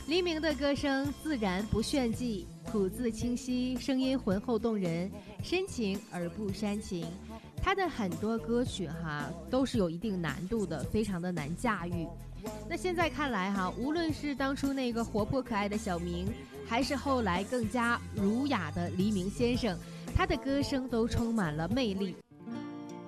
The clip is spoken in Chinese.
黎明的歌声自然不炫技，吐字清晰，声音浑厚动人，深情而不煽情。他的很多歌曲都是有一定难度的，非常的难驾驭。那现在看来无论是当初那个活泼可爱的小明，还是后来更加儒雅的黎明先生，他的歌声都充满了魅力。